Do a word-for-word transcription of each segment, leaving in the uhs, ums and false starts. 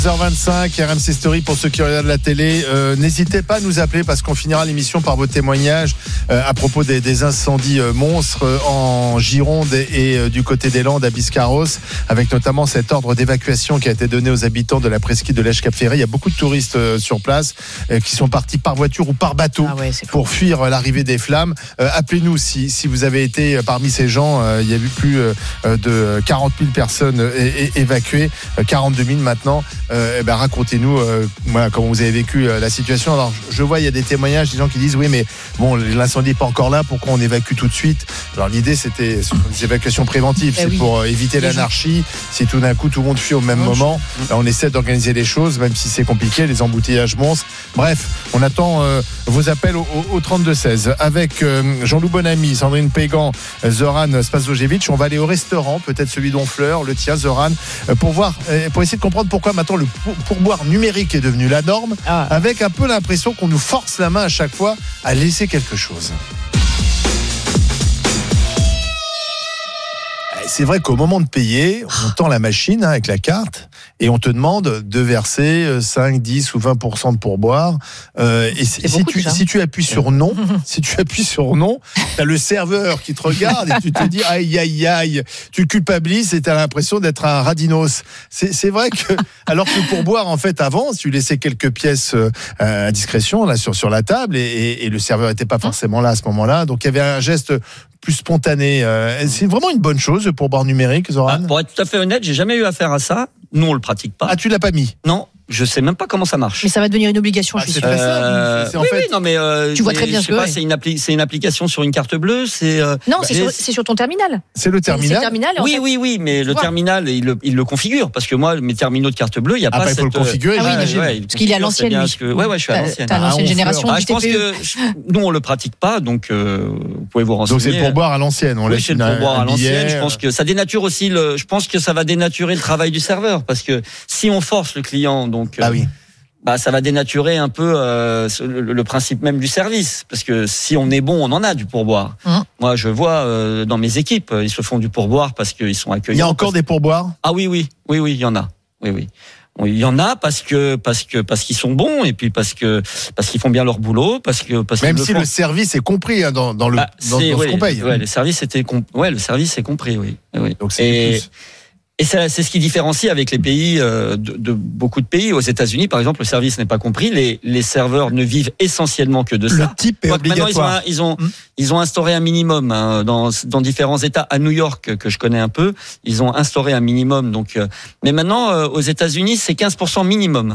seize heures vingt-cinq, R M C Story pour ceux qui regardent la télé. Euh, n'hésitez pas à nous appeler parce qu'on finira l'émission par vos témoignages euh, à propos des, des incendies euh, monstres euh, en Gironde et, et euh, du côté des Landes à Biscarrosse, avec notamment cet ordre d'évacuation qui a été donné aux habitants de la presqu'île de l'Èche-Cap-Ferré. Il y a beaucoup de touristes euh, sur place euh, qui sont partis par voiture ou par bateau ah ouais, pour fuir euh, l'arrivée des flammes. Euh, appelez-nous si, si vous avez été euh, parmi ces gens. Euh, il y a eu plus euh, de quarante mille personnes euh, é- é- évacuées, euh, quarante-deux mille maintenant. Euh, eh ben, racontez-nous euh, voilà, comment vous avez vécu euh, la situation. Alors je vois il y a des témoignages, des gens qui disent oui mais bon l'incendie n'est pas encore là, pourquoi on évacue tout de suite? Alors l'idée c'était des évacuations préventives, eh c'est oui. pour euh, éviter les l'anarchie. Gens. Si tout d'un coup tout le monde fuit au même Bonjour. moment, là, on essaie d'organiser les choses, même si c'est compliqué, les embouteillages monstres. Bref, on attend euh, vos appels au, au, au trente-deux seize avec euh, Jean-Loup Bonamy, Sandrine Pégan, Zoran Spasojevic. On va aller au restaurant, peut-être celui d'Honfleur, le tien Zoran, euh, pour voir, euh, pour essayer de comprendre pourquoi maintenant le pourboire numérique est devenu la norme, ah. avec un peu l'impression qu'on nous force la main à chaque fois à laisser quelque chose. C'est vrai qu'au moment de payer, on tend la machine hein, avec la carte et on te demande de verser cinq, dix ou vingt pour cent de pourboire. Euh, et si, si, tu, si tu appuies sur non, si tu appuies sur non, t'as le serveur qui te regarde et tu te dis aïe aïe aïe, tu culpabilises et t'as l'impression d'être un radinos. C'est, c'est vrai que alors que le pourboire en fait avant, tu laissais quelques pièces euh, à discrétion là sur sur la table et, et, et le serveur était pas forcément là à ce moment-là, donc il y avait un geste plus spontané. Euh, c'est vraiment une bonne chose pour pourboire numérique, Zoran. Ah, pour être tout à fait honnête, j'ai jamais eu affaire à ça. Nous, on le pratique pas. Ah, tu l'as pas mis? Non. Je sais même pas comment ça marche. Mais ça va devenir une obligation, ah, je suis sûr. Euh, c'est, c'est en oui, fait... oui, non, mais euh, tu vois très bien je sais pas, c'est une appli, c'est une application sur une carte bleue, c'est. Euh, non, bah, c'est, sur, c'est sur ton terminal. C'est le terminal. C'est, c'est le terminal oui, fait, oui, oui, mais le vois. terminal, il le, il le configure parce que moi, mes terminaux de carte bleue, il y a ah, pas bah, cette. Il faut le configurer. Ah, oui, ouais, parce qu'il est à l'ancienne. Lui. Que, ouais, ouais, je suis à l'ancienne. T'as à l'ancienne ah, génération. Ah, je pense que nous, on le pratique pas, donc euh, vous pouvez vous renseigner. Donc c'est le pourboire à l'ancienne. On laisse. C'est le pourboire à l'ancienne. Je pense que ça dénature aussi le. Je pense que ça va dénaturer le travail du serveur parce que si on force le client, donc. Ah oui. Bah, ça va dénaturer un peu euh, le, le principe même du service, parce que si on est bon, on en a du pourboire. Mmh. Moi, je vois euh, dans mes équipes, ils se font du pourboire parce qu'ils sont accueillants. Il y a encore parce... des pourboires ? Ah oui, oui, oui, oui, il y en a. Oui, oui. Il y en a parce que parce que parce qu'ils sont bons et puis parce que parce qu'ils font bien leur boulot, parce que parce même qu'ils si le, le service est compris hein, dans dans le bah, dans, dans oui, ce qu'on paye. Ouais, le service était comp... ouais, le service est compris, oui. oui. Donc c'est et... plus. Et c'est ce qui différencie avec les pays euh, de, de beaucoup de pays. Aux États-Unis, par exemple, le service n'est pas compris. Les, les serveurs ne vivent essentiellement que de ça. Le type est Quoique obligatoire. Ils ont, ils ont, mmh. ils ont instauré un minimum hein, dans, dans différents États. À New York, que je connais un peu, ils ont instauré un minimum. Donc, euh, mais maintenant, euh, aux États-Unis, c'est quinze pour cent minimum.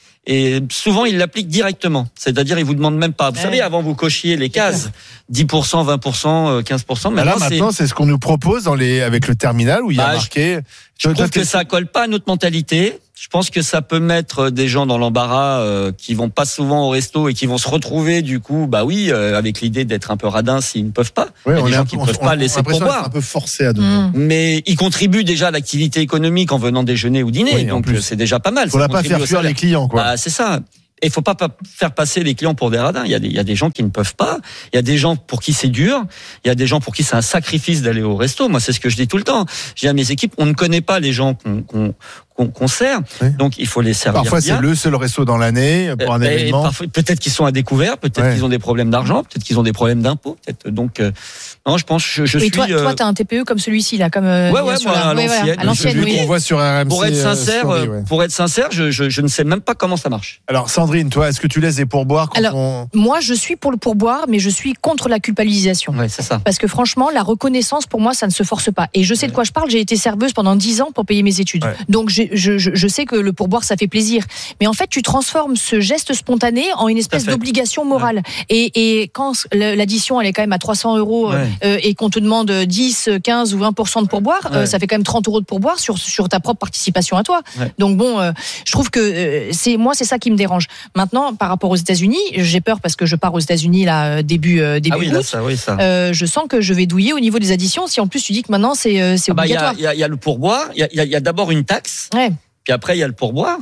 Et souvent, ils l'appliquent directement. C'est-à-dire, ils vous demandent même pas. Vous ouais. savez, avant, vous cochiez les cases. dix pour cent, vingt pour cent, quinze pour cent. Maintenant, là, maintenant, c'est... c'est ce qu'on nous propose dans les, avec le terminal où il y a bah, marqué. Je, je trouve que ça colle pas à notre mentalité. Je pense que ça peut mettre des gens dans l'embarras euh, qui vont pas souvent au resto et qui vont se retrouver du coup, bah oui, euh, avec l'idée d'être un peu radins s'ils ne peuvent pas. Oui, il y a on des est gens un, qui ne on, peuvent on, pas on, laisser pourboire. Un peu forcé à donner. Mmh. Mais ils contribuent déjà à l'activité économique en venant déjeuner ou dîner, oui, donc c'est déjà pas mal. Faut pas faire fuir les clients, quoi. Bah, c'est ça. Et il faut pas faire passer les clients pour des radins. Il y a des, il y a des gens qui ne peuvent pas. Il y a des gens pour qui c'est dur. Il y a des gens pour qui c'est un sacrifice d'aller au resto. Moi, c'est ce que je dis tout le temps. Je dis à mes équipes, on ne connaît pas les gens qu'on, qu'on, qu'on, qu'on sert. Oui. Donc, il faut les servir parfois, bien. c'est le seul resto dans l'année pour un et événement. Parfois, peut-être qu'ils sont à découvert. Peut-être ouais. qu'ils ont des problèmes d'argent. Peut-être qu'ils ont des problèmes d'impôts. Peut-être. Donc, euh, non, je pense, je, je et suis. toi, euh... toi, t'as un T P E comme celui-ci, là, comme. Euh, ouais, ouais, moi, la... à l'ancienne. Ouais, voilà. À l'ancienne, celui oui. qu'on voit sur R M C. Pour être sincère, story, ouais. pour être sincère, je, je, je ne sais même pas comment ça marche. Alors, Sandrine, toi, est-ce que tu laisses des pourboires quand Alors, on... moi, je suis pour le pourboire, mais je suis contre la culpabilisation. Ouais, c'est ça. Parce que franchement, la reconnaissance, pour moi, ça ne se force pas. Et je sais ouais. de quoi je parle. J'ai été serveuse pendant dix ans pour payer mes études. Ouais. Donc, j'ai, je, je, je sais que le pourboire, ça fait plaisir. Mais en fait, tu transformes ce geste spontané en une espèce d'obligation morale. Ouais. Et, et quand l'addition, elle est quand même à trois cents euros ouais. euh, et qu'on te demande dix, quinze ou vingt pour cent de pourboire, ouais. euh, ça fait quand même trente euros de pourboire sur, sur ta propre participation à toi. Ouais. Donc bon, euh, je trouve que euh, c'est, moi, c'est ça qui me dérange. Maintenant, par rapport aux États-Unis, j'ai peur parce que je pars aux États-Unis là début euh, début ah oui, août. Là, ça, oui, ça. Euh, je sens que je vais douiller au niveau des additions. Si en plus tu dis que maintenant c'est, euh, c'est ah bah, obligatoire. Il y, y, y a le pourboire. Il y a, y a d'abord une taxe. Ouais. Puis après il y a le pourboire.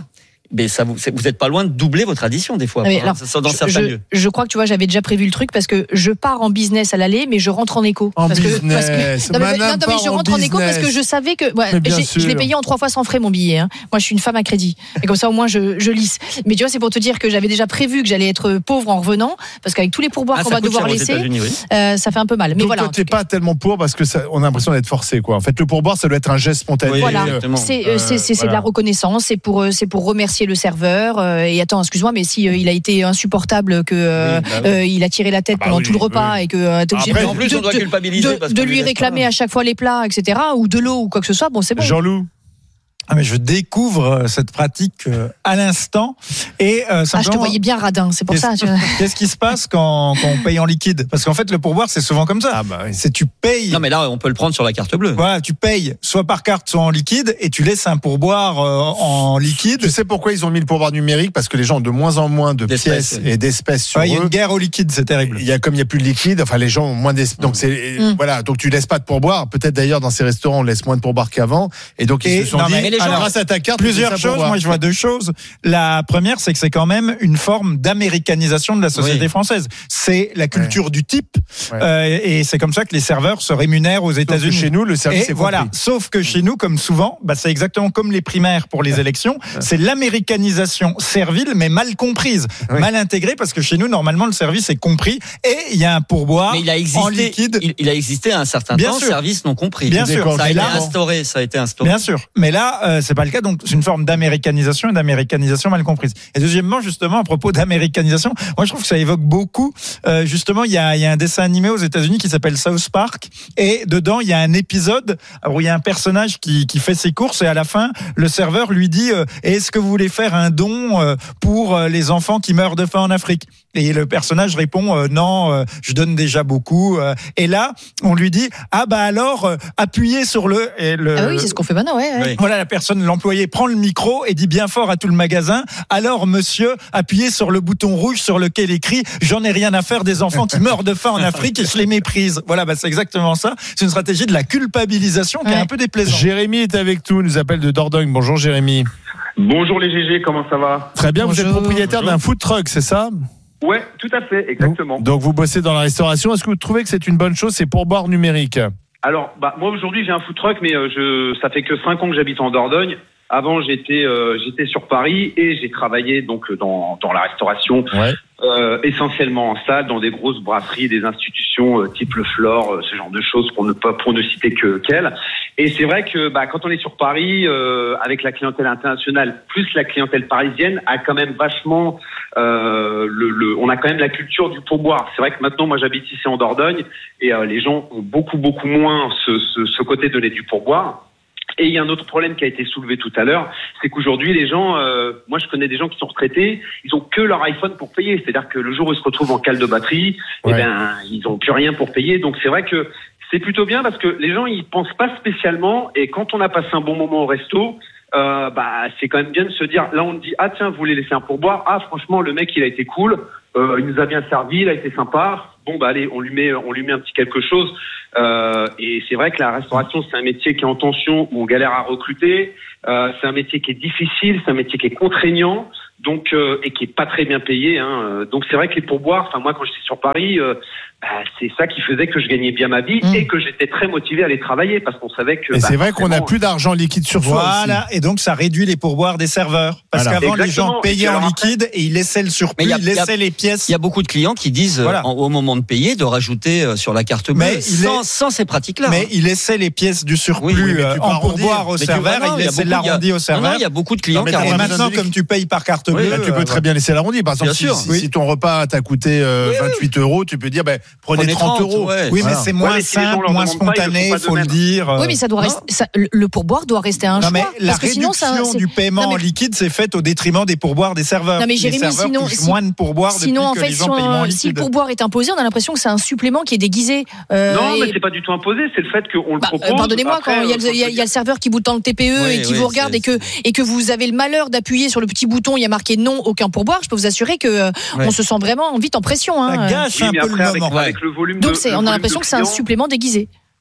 mais ça vous, vous êtes pas loin de doubler votre addition des fois. Mais hein, alors, dans je, certains je, lieux. Je crois que tu vois, j'avais déjà prévu le truc parce que je pars en business à l'aller, mais je rentre en éco. En parce business. Que, parce que, non, mais, non, non, mais je rentre en, en éco parce que je savais que ouais, je l'ai payé en trois fois sans frais mon billet. Hein. Moi, je suis une femme à crédit. Et comme ça, au moins, je, je lisse. Mais tu vois, c'est pour te dire que j'avais déjà prévu que j'allais être pauvre en revenant parce qu'avec tous les pourboires ah, qu'on va devoir laisser, oui. euh, ça fait un peu mal. Mais donc, voilà. toi, t'es pas tellement pour parce que ça, on a l'impression d'être forcé, quoi. En fait, le pourboire, ça doit être un geste spontané. Oui, voilà. Euh, c'est euh, c'est c'est voilà. de la reconnaissance. C'est pour c'est pour remercier le serveur. Euh, et attends, excuse-moi, mais si euh, il a été insupportable que euh, oui, bah oui. euh, il a tiré la tête ah bah pendant oui, tout le repas oui. et que euh, t'es obligé Après, de, en plus, de, on doit de, culpabiliser de, parce de lui réclamer à chaque fois les plats, et cetera, ou de l'eau ou quoi que ce soit. Bon, c'est bon. Jean-Loup. Ah mais je découvre cette pratique à l'instant et euh, ah je te voyais bien radin, c'est pour qu'est-ce, ça. Tu... Qu'est-ce qui se passe quand, quand on paye en liquide? Parce qu'en fait le pourboire c'est souvent comme ça. Ah bah oui. C'est tu payes. Non mais là on peut le prendre sur la carte bleue. Voilà, tu payes soit par carte soit en liquide et tu laisses un pourboire euh, en liquide. Tu sais pourquoi ils ont mis le pourboire numérique? Parce que les gens ont de moins en moins de d'espèces, pièces oui. et d'espèces sur ouais, eux. Il y a une guerre au liquide, c'est terrible. Il y a comme il y a plus de liquide, enfin les gens ont moins d'espèces. Donc c'est mmh. voilà, donc tu laisses pas de pourboire. Peut-être d'ailleurs dans ces restaurants on laisse moins de pourboire qu'avant. Et donc ils et se sont non, dit mais les gens, grâce à ta carte. Plusieurs choses, moi je vois deux choses. La première, c'est que c'est quand même une forme d'américanisation de la société oui. française. C'est la culture ouais. du type, ouais. euh, et c'est comme ça que les serveurs se rémunèrent aux États-Unis. Chez nous, le service et est voilà. compris. Sauf que chez nous, comme souvent, bah, c'est exactement comme les primaires pour les élections. Ouais. C'est l'américanisation servile, mais mal comprise, oui. mal intégrée, parce que chez nous, normalement, le service est compris et il y a un pourboire mais il a existé, en liquide. Il, il a existé à un certain Bien temps, sûr. Service non compris. Bien sûr. Ça a été là, instauré, ça a été instauré. Bien sûr. Mais là, euh, c'est pas le cas. Donc, c'est une forme d'américanisation et d'américanisation mal comprise. Et deuxièmement, justement, à propos d'américanisation, moi je trouve que ça évoque beaucoup. Euh, justement, il y a, il y a un dessin animé aux États-Unis qui s'appelle South Park, et dedans il y a un épisode où il y a un personnage qui, qui fait ses courses et à la fin, le serveur lui dit euh, est-ce que vous voulez faire un don euh, pour euh, les enfants qui meurent de faim en Afrique? Et le personnage répond euh, non, euh, je donne déjà beaucoup. Euh, et là, on lui dit ah bah alors euh, appuyez sur le, et le. Ah oui, c'est ce qu'on fait maintenant, ouais. ouais. Oui. Voilà, la personne, l'employé prend le micro et dit bien fort à tout le magasin alors monsieur, appuyez sur le bouton rouge sur lequel écrit j'en ai rien à faire des enfants qui meurent de faim en Afrique et je les méprise. Voilà, bah c'est exactement ça. C'est une stratégie de la culpabilisation qui ouais. est un peu déplaisante. Jérémy est avec nous, nous appelle de Dordogne. Bonjour Jérémy. Bonjour les G G, comment ça va? Très bien. Bonjour. Vous êtes propriétaire Bonjour. d'un food truck, c'est ça? Ouais, tout à fait, exactement. Donc vous bossez dans la restauration. Est-ce que vous trouvez que c'est une bonne chose, ces pourboires numériques? Alors, bah moi aujourd'hui j'ai un food truck, mais euh, je ça fait que cinq ans que j'habite en Dordogne. Avant, j'étais euh, j'étais sur Paris et j'ai travaillé donc dans dans la restauration, ouais. euh, essentiellement en salle, dans des grosses brasseries, des institutions euh, type Le Flore, euh, ce genre de choses pour ne pas pour ne citer que qu'elles. Et c'est vrai que bah quand on est sur Paris, euh, avec la clientèle internationale plus la clientèle parisienne, a quand même vachement euh, le, le on a quand même la culture du pourboire. C'est vrai que maintenant moi j'habite ici en Dordogne et euh, les gens ont beaucoup beaucoup moins ce ce, ce côté donné du pourboire. Et il y a un autre problème qui a été soulevé tout à l'heure, c'est qu'aujourd'hui les gens, euh, moi je connais des gens qui sont retraités, ils ont que leur iPhone pour payer, c'est-à-dire que le jour où ils se retrouvent en cale de batterie, ouais. eh ben ils ont plus rien pour payer. Donc c'est vrai que c'est plutôt bien parce que les gens ils pensent pas spécialement, et quand on a passé un bon moment au resto, euh, bah c'est quand même bien de se dire, là on te dit ah tiens vous voulez laisser un pourboire, ah franchement le mec il a été cool, euh, il nous a bien servi, il a été sympa. Bon bah allez, on lui met, on lui met un petit quelque chose. Euh, et c'est vrai que la restauration, c'est un métier qui est en tension, où on galère à recruter. Euh, c'est un métier qui est difficile, c'est un métier qui est contraignant, donc euh, et qui est pas très bien payé. Hein. Donc c'est vrai que les pourboires, enfin moi quand j'étais sur Paris, euh, bah, c'est ça qui faisait que je gagnais bien ma vie mmh. et que j'étais très motivé à aller travailler parce qu'on savait que. Et bah, c'est vrai qu'on n'a plus d'argent liquide sur soi. Voilà, aussi. Et donc ça réduit les pourboires des serveurs. Parce voilà. qu'avant Exactement. les gens payaient en liquide après... et ils laissaient le surplus, ils laissaient les pièces. Il y a beaucoup de clients qui disent voilà. euh, au moment de payer de rajouter euh, sur la carte bleue mais sans, est... sans ces pratiques-là. Mais hein. ils laissaient les pièces du surplus oui, oui, euh, en pourboire au mais serveur, ils laissaient l'arrondi au serveur. Il y a beaucoup de clients non, qui et maintenant comme tu payes par carte bleue, tu peux très bien laisser l'arrondi. Par exemple, si ton repas t'a coûté vingt-huit euros, tu peux dire prenez trente euros. Ouais, oui, mais c'est moins ouais, simple, si moins spontané, il faut le dire. Oui, mais ça doit rester. Ça, le pourboire doit rester un non, choix. Mais la parce que réduction sinon, ça, du paiement non, mais... en liquide, c'est faite au détriment des pourboires des serveurs. Non, mais Jérémy, les serveurs sinon, touchent moins de pourboires sinon, depuis en que fait, les gens payent moins en liquide. Si le pourboire est imposé, on a l'impression que c'est un supplément qui est déguisé. Euh, non, et... mais c'est pas du tout imposé. C'est le fait qu'on le bah, propose. Euh, Pardonnez-moi, quand il y, y, y a le serveur qui boot dans le T P E oui, et qui oui, vous regarde et que et que vous avez le malheur d'appuyer sur le petit bouton, il y a marqué non, aucun pourboire. Je peux vous assurer que on se sent vraiment vite en pression. Ça gâche un peu le moment. Avec le volume. Donc on a l'impression que c'est un supplément déguisé.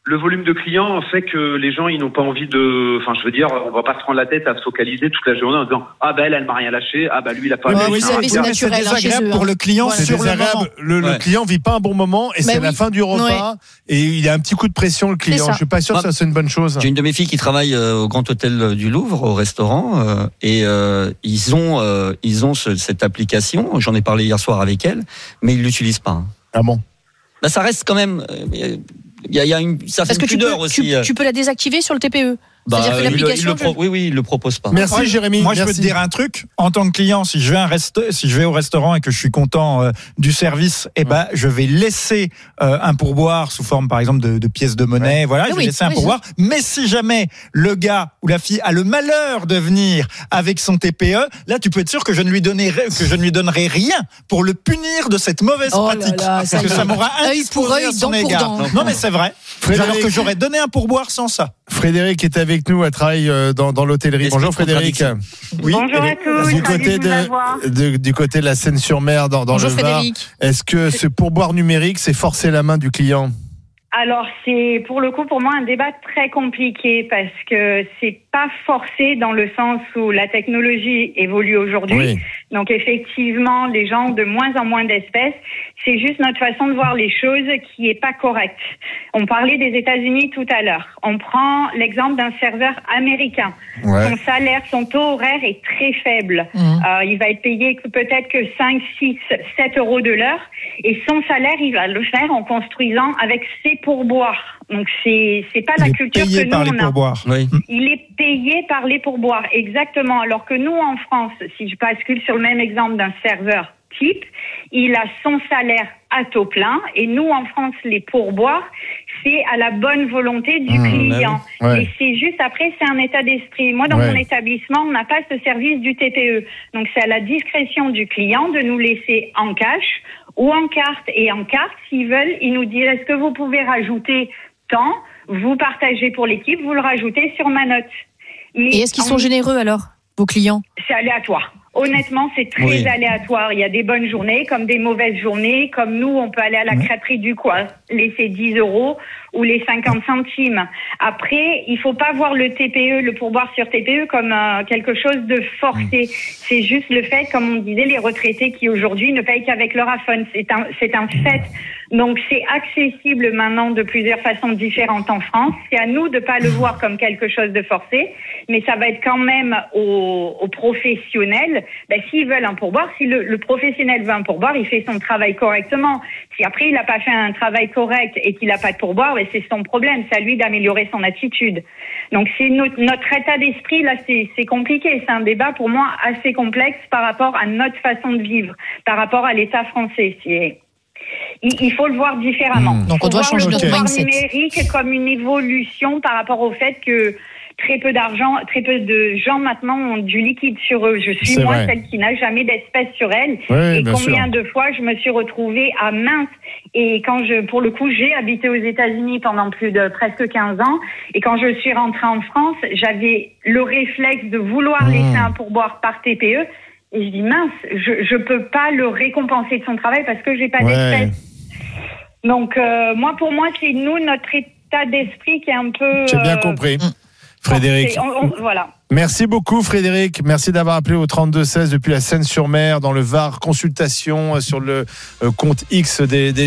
le volume de clients fait que les gens, ils n'ont pas envie de, enfin, je veux dire, on va pas se prendre la tête à se focaliser toute la journée en disant, ah ben elle, elle m'a rien lâché, ah ben lui, il a pas. Oui, lâché. oui, vous savez, c'est naturel, c'est désagréable hein, chez eux, pour hein. le client C'est sur le moment. désagréable. Le, le Ouais. client vit pas un bon moment et Bah c'est oui. la fin du repas et il a un petit coup de pression, le client. ça. Je suis pas sûr que ça soit une bonne chose. J'ai une de mes filles qui travaille euh, au Grand Hôtel du Louvre, au restaurant, euh, et euh, ils ont, euh, ils ont ce- cette application. J'en ai parlé hier soir avec elle, mais ils l'utilisent pas. hein. Ah bon? Bah, ça reste quand même. euh, Il y a, il y a une, ça fait Parce une que tu pudeur peux, aussi. tu, tu peux la désactiver sur le T P E. Bah, C'est-à-dire que il le- il l'application. le pro- oui, oui, il le propose pas. Merci Moi, Jérémy. Moi, je peux Merci. te dire un truc. En tant que client, si je vais, à un resto, si je vais au restaurant et que je suis content euh, du service, eh ben, je vais laisser euh, un pourboire sous forme, par exemple, de, de pièces de monnaie. Voilà, Ah je vais oui, laisser un oui, pourboire. Mais si jamais le gars ou la fille a le malheur de venir avec son T P E, là, tu peux être sûr que je ne lui donnerai, que je ne lui donnerai rien pour le punir de cette mauvaise Oh là pratique. là, ça Parce que y est. ça m'aura Œil pour indisposé œil, à son dent pour égard. dent. Non, mais c'est vrai. Frédéric. Alors que j'aurais donné un pourboire sans ça. Frédéric est avec nous, elle travaille euh, dans, dans l'hôtellerie. Esprit Bonjour de Frédéric. contradiction. Oui. Bonjour à tous, Du ravi côté de vous avoir. de, de- du côté de la Seine-sur-Mer, dans, dans Bonjour le Var, Frédéric. est-ce que ce pourboire numérique, c'est forcer la main du client? Alors, c'est pour le coup pour moi un débat très compliqué parce que c'est pas forcé dans le sens où la technologie évolue aujourd'hui. Oui. Donc effectivement, les gens ont de moins en moins d'espèces. C'est juste notre façon de voir les choses qui est pas correcte. On parlait des États-Unis tout à l'heure. On prend l'exemple d'un serveur américain. Ouais. Son salaire, son taux horaire est très faible. Mmh. Euh, il va être payé que peut-être que cinq, six, sept euros de l'heure. Et son salaire, il va le faire en construisant avec ses pourboires. Donc c'est c'est pas Il la est culture payé que par nous les on a. pourboires. Oui. Il est payé par les pourboires, exactement. Alors que nous, en France, si je bascule sur le même exemple d'un serveur type, il a son salaire à taux plein. Et nous, en France, les pourboires, c'est à la bonne volonté du Mmh, client. bah oui. Ouais. Et c'est juste après, c'est un état d'esprit. Moi, dans Ouais. mon établissement, on n'a pas ce service du T P E. Donc, c'est à la discrétion du client de nous laisser en cash ou en carte. Et en carte, s'ils veulent, ils nous disent, est-ce que vous pouvez rajouter tant? Vous partagez pour l'équipe, vous le rajoutez sur ma note. Mais Et est-ce qu'ils en- sont généreux alors, vos clients? C'est aléatoire. Honnêtement, c'est très Oui. aléatoire. Il y a des bonnes journées comme des mauvaises journées. Comme nous, on peut aller à la crêperie du coin, laisser dix euros ou les cinquante centimes. Après, il faut pas voir le T P E, le pourboire sur T P E comme euh, quelque chose de forcé. C'est juste le fait, comme on disait, les retraités qui aujourd'hui ne payent qu'avec leur iPhone. C'est un, c'est un fait. Donc, c'est accessible maintenant de plusieurs façons différentes en France. C'est à nous de pas le voir comme quelque chose de forcé, mais ça va être quand même aux, aux professionnels. Ben, s'ils veulent un pourboire, si le, le professionnel veut un pourboire, il fait son travail correctement. Si après il n'a pas fait un travail correct et qu'il n'a pas de pourboire, ben, c'est son problème. C'est à lui d'améliorer son attitude. Donc, c'est notre, notre état d'esprit là, c'est, c'est compliqué. C'est un débat pour moi assez complexe par rapport à notre façon de vivre, par rapport à l'État français. C'est Il, il faut le voir différemment. Mmh. Donc, on faut doit voir changer le notre pouvoir mindset. numérique comme une évolution par rapport au fait que très peu d'argent, très peu de gens maintenant ont du liquide sur eux. Je suis C'est moi vrai. celle qui n'a jamais d'espèces sur elle. Oui, et bien combien sûr. de fois je me suis retrouvée à mince. Et quand je, pour le coup, j'ai habité aux États-Unis pendant plus de presque quinze ans. Et quand je suis rentrée en France, j'avais le réflexe de vouloir Mmh. laisser un pourboire par T P E. Et je dis mince, je je peux pas le récompenser de son travail parce que j'ai pas Ouais. d'espèces. Donc euh, moi, pour moi, c'est nous notre état d'esprit qui est un peu. J'ai bien euh, compris. Mm. Frédéric. forcé. On- on- voilà. Merci beaucoup Frédéric. Merci d'avoir appelé au trente-deux seize depuis la Seine-sur-Mer dans le Var. Consultation sur le euh, compte X des, des